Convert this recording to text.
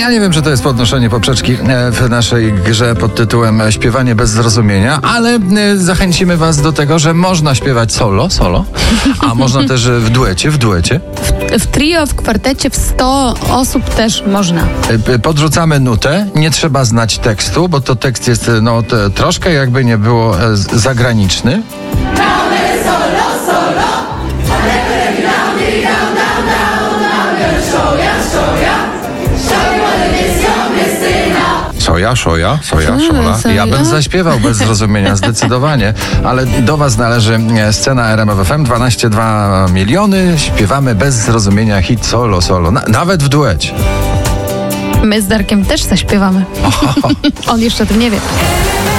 Ja nie wiem, czy to jest podnoszenie poprzeczki w naszej grze pod tytułem Śpiewanie bez zrozumienia, ale zachęcimy was do tego, że można śpiewać solo, a można też w duecie. W trio, w kwartecie, w 100 osób też można. Podrzucamy nutę, nie trzeba znać tekstu, bo to tekst jest troszkę jakby nie było zagraniczny. Szoja. Ja bym zaśpiewał bez zrozumienia, zdecydowanie. Ale do was należy scena RMF FM, 12,2 miliony. Śpiewamy bez zrozumienia hit solo. Nawet w duecie. My z Darkiem też zaśpiewamy. On jeszcze o tym nie wie.